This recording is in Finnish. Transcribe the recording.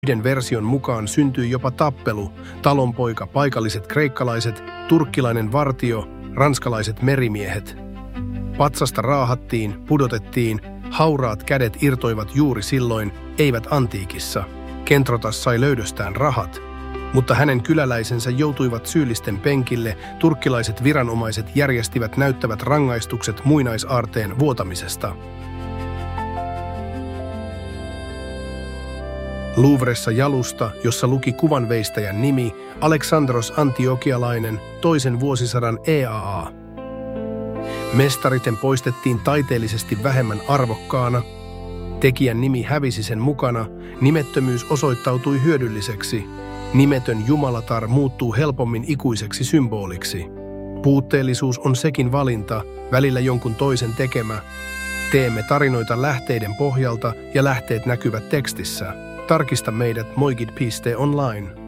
Yhden version mukaan syntyi jopa tappelu, talonpoika, paikalliset kreikkalaiset, turkkilainen vartio, ranskalaiset merimiehet. Patsasta raahattiin, pudotettiin, hauraat kädet irtoivat juuri silloin, eivät antiikissa. Kentrotas sai löydöstään rahat, mutta hänen kyläläisensä joutuivat syyllisten penkille, turkkilaiset viranomaiset järjestivät näyttävät rangaistukset muinaisaarteen vuotamisesta. Louvressa jalusta, jossa luki kuvanveistäjän nimi, Aleksandros Antiokialainen, 2. vuosisadan EAA. Mestariten poistettiin taiteellisesti vähemmän arvokkaana. Tekijän nimi hävisi sen mukana, nimettömyys osoittautui hyödylliseksi. Nimetön jumalatar muuttuu helpommin ikuiseksi symboliksi. Puutteellisuus on sekin valinta, välillä jonkun toisen tekemä. Teemme tarinoita lähteiden pohjalta ja lähteet näkyvät tekstissä. Tarkista meidät moigid.online.